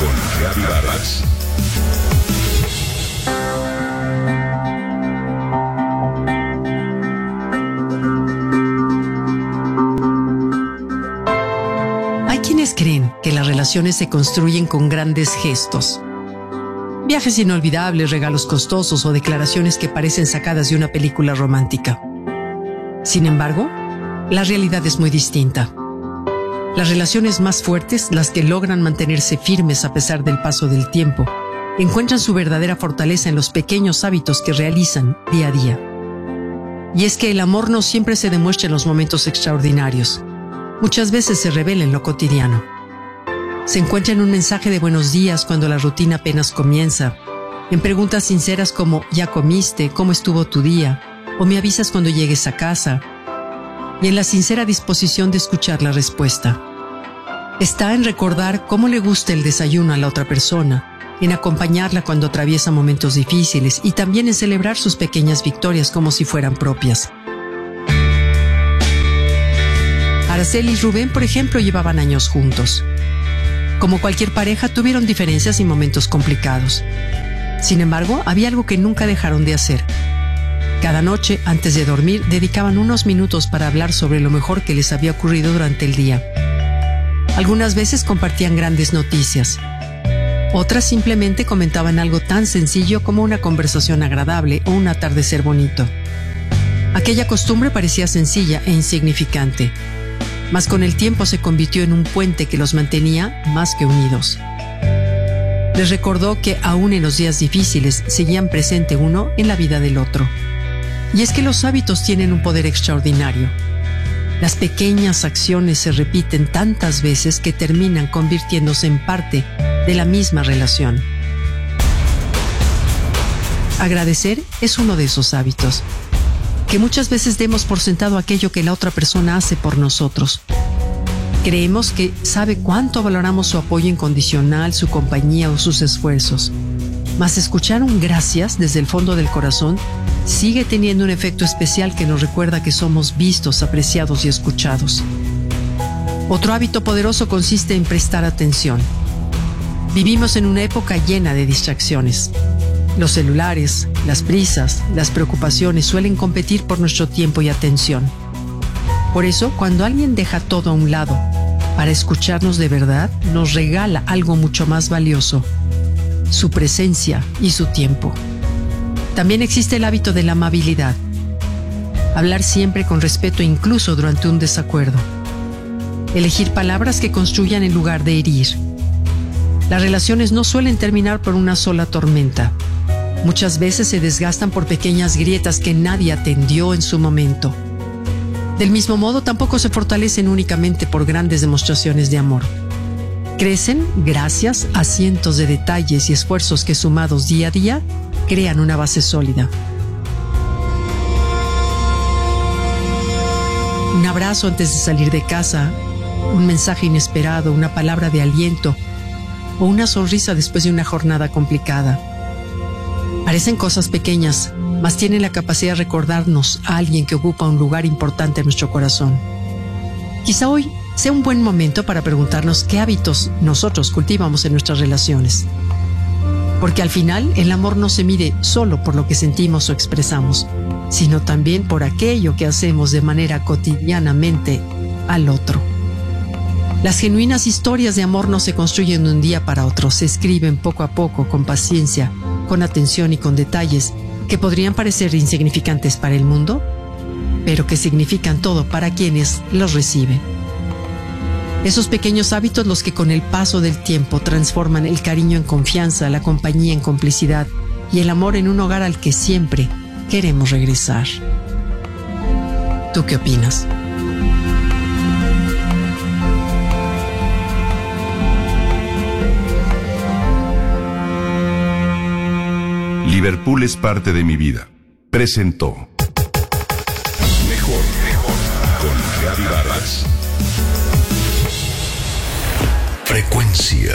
con Gaby Vargas. Hay quienes creen que las relaciones se construyen con grandes gestos. Viajes inolvidables, regalos costosos o declaraciones que parecen sacadas de una película romántica. Sin embargo, la realidad es muy distinta. Las relaciones más fuertes, las que logran mantenerse firmes a pesar del paso del tiempo, encuentran su verdadera fortaleza en los pequeños hábitos que realizan día a día. Y es que el amor no siempre se demuestra en los momentos extraordinarios. Muchas veces se revela en lo cotidiano. Se encuentra en un mensaje de buenos días cuando la rutina apenas comienza, en preguntas sinceras como ¿ya comiste? ¿Cómo estuvo tu día? ¿O me avisas cuando llegues a casa? Y en la sincera disposición de escuchar la respuesta. Está en recordar cómo le gusta el desayuno a la otra persona, en acompañarla cuando atraviesa momentos difíciles y también en celebrar sus pequeñas victorias como si fueran propias. Araceli y Rubén, por ejemplo, llevaban años juntos. Como cualquier pareja, tuvieron diferencias y momentos complicados. Sin embargo, había algo que nunca dejaron de hacer. Cada noche, antes de dormir, dedicaban unos minutos para hablar sobre lo mejor que les había ocurrido durante el día. Algunas veces compartían grandes noticias. Otras simplemente comentaban algo tan sencillo como una conversación agradable o un atardecer bonito. Aquella costumbre parecía sencilla e insignificante, mas con el tiempo se convirtió en un puente que los mantenía más que unidos. Les recordó que aún en los días difíciles seguían presente uno en la vida del otro. Y es que los hábitos tienen un poder extraordinario. Las pequeñas acciones se repiten tantas veces que terminan convirtiéndose en parte de la misma relación. Agradecer es uno de esos hábitos. Que muchas veces demos por sentado aquello que la otra persona hace por nosotros. Creemos que sabe cuánto valoramos su apoyo incondicional, su compañía o sus esfuerzos. Mas escuchar un gracias desde el fondo del corazón sigue teniendo un efecto especial que nos recuerda que somos vistos, apreciados y escuchados. Otro hábito poderoso consiste en prestar atención. Vivimos en una época llena de distracciones. Los celulares, las prisas, las preocupaciones suelen competir por nuestro tiempo y atención. Por eso, cuando alguien deja todo a un lado para escucharnos de verdad, nos regala algo mucho más valioso: su presencia y su tiempo. También existe el hábito de la amabilidad. Hablar siempre con respeto incluso durante un desacuerdo. Elegir palabras que construyan en lugar de herir. Las relaciones no suelen terminar por una sola tormenta. Muchas veces se desgastan por pequeñas grietas que nadie atendió en su momento. Del mismo modo, tampoco se fortalecen únicamente por grandes demostraciones de amor. Crecen gracias a cientos de detalles y esfuerzos que, sumados día a día, crean una base sólida. Un abrazo antes de salir de casa, un mensaje inesperado, una palabra de aliento o una sonrisa después de una jornada complicada. Parecen cosas pequeñas, mas tienen la capacidad de recordarnos a alguien que ocupa un lugar importante en nuestro corazón. Quizá hoy sea un buen momento para preguntarnos qué hábitos nosotros cultivamos en nuestras relaciones. Porque al final el amor no se mide solo por lo que sentimos o expresamos, sino también por aquello que hacemos de manera cotidianamente al otro. Las genuinas historias de amor no se construyen de un día para otro, se escriben poco a poco, con paciencia, con atención y con detalles que podrían parecer insignificantes para el mundo, pero que significan todo para quienes los reciben. Esos pequeños hábitos los que con el paso del tiempo transforman el cariño en confianza, la compañía en complicidad y el amor en un hogar al que siempre queremos regresar. ¿Tú qué opinas? Liverpool es parte de mi vida. Presentó Mejor con Gaby Vargas. Frecuencia.